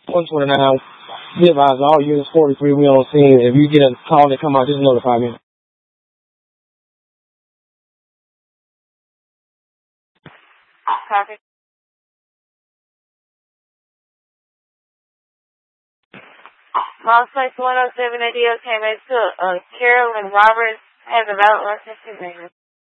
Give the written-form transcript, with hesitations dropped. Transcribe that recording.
129. Be advised, all units 43, we on scene. If you get a call that come out, just notify me. Copy. Mall Place 107 ADO came into Carolyn Roberts has a valid license.